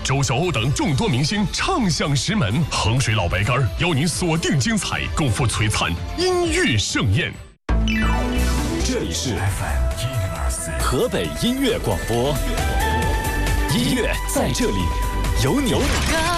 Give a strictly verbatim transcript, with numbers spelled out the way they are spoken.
周晓鸥等众多明星唱响石门，衡水老白干邀您锁定精彩，共赴璀璨音乐盛宴。 这里是 F M 河北音乐广播，音乐在这里有你。